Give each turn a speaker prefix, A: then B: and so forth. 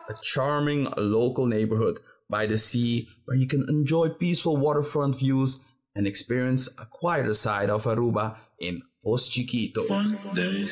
A: a charming local neighborhood by the sea where you can enjoy peaceful waterfront views and experience a quieter side of Aruba in Post Chiquito.
B: One day